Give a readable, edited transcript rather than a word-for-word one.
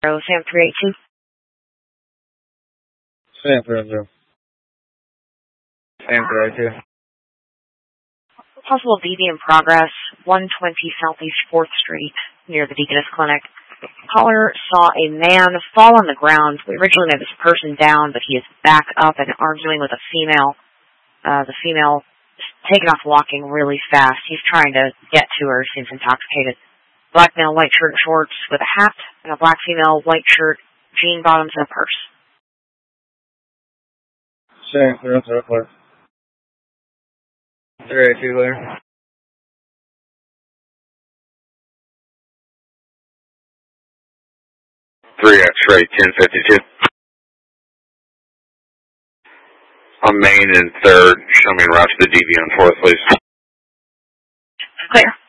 Sam 382. Sam 382. Sam 382. Possible DV in progress, 120 Southeast 4th Street, near the Deaconess Clinic. Caller saw a man fall on the ground. We originally had this person down, but he is back up and arguing with a female. The female is taking off walking really fast. He's trying to get to her, seems intoxicated. Black male, white shirt, shorts with a hat, and a black female, white shirt, jean bottoms, and a purse. Sam 382, clear. 382, clear. 3 X-ray 1052. On Main and 3rd, show me route to the DV on 4th, please. Clear.